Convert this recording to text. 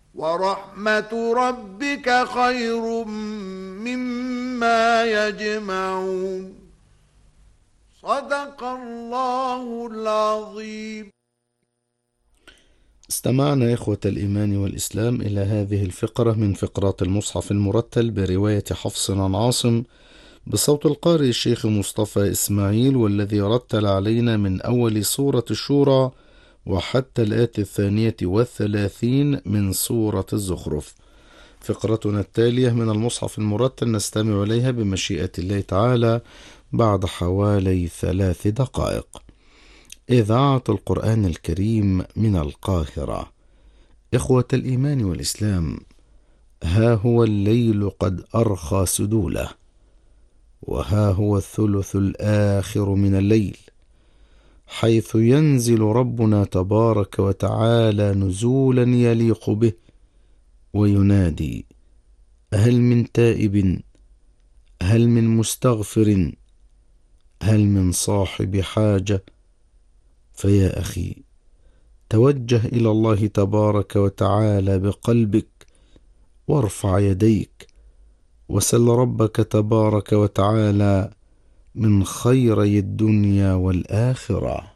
ورحمة ربك خير مما يجمعون. صدق الله العظيم. استمعنا إخوة الإيمان والإسلام إلى هذه الفقرة من فقرات المصحف المرتل برواية حفص عن عاصم بصوت القارئ الشيخ مصطفى إسماعيل، والذي رتل علينا من أول سورة الشورى وحتى الآية 32 من سورة الزخرف. فقرتنا التالية من المصحف المرتل نستمع إليها بمشيئة الله تعالى بعد حوالي 3 دقائق. إذاعة القرآن الكريم من القاهرة. إخوة الإيمان والإسلام، ها هو الليل قد أرخى سدوله، وها هو الثلث الآخر من الليل، حيث ينزل ربنا تبارك وتعالى نزولا يليق به، وينادي: هل من تائب؟ هل من مستغفر؟ هل من صاحب حاجة؟ فيا أخي، توجه إلى الله تبارك وتعالى بقلبك، وارفع يديك، وسل ربك تبارك وتعالى من خيري الدنيا والآخرة.